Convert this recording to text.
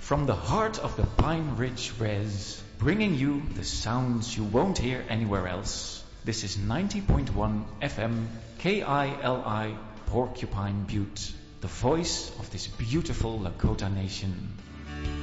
From the heart of the Pine Ridge Res, bringing you the sounds you won't hear anywhere else. This is 90.1 FM KILI Porcupine Butte, the voice of this beautiful Lakota nation.